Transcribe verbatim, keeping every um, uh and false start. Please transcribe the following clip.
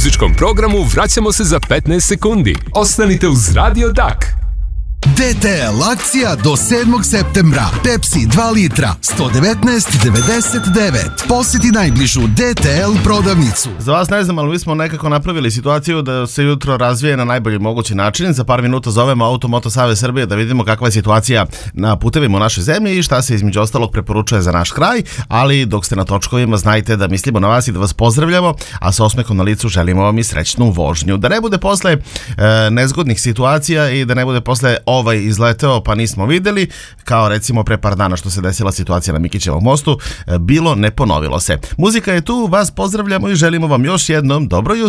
muzičkom programu vraćamo se za petnaest sekundi. Ostanite uz Radio Dak. D T L akcija do sedmog septembra. Pepsi dva litra, sto devetnaest devedeset devet. Posjeti najbližu D T L prodavnicu. Za vas ne znam, ali mi smo nekako napravili situaciju da se jutro razvije na najbolji mogući način. Za par minuta zovemo Auto Moto Savez Srbije da vidimo kakva je situacija na putevima u našoj zemlji i šta se između ostalog preporučuje za naš kraj. Ali dok ste na točkovima, znajte da mislimo na vas i da vas pozdravljamo, a sa osmehom na licu želimo vam i srećnu vožnju. Da ne bude posle e, nezgodnih situacija i da ne bude posle ovaj izleteo pa nismo videli, kao recimo pre par dana što se desila situacija na Mikićevom mostu, bilo ne ponovilo se. Muzika je tu, vas pozdravljamo i želimo vam još jednom dobro jutro.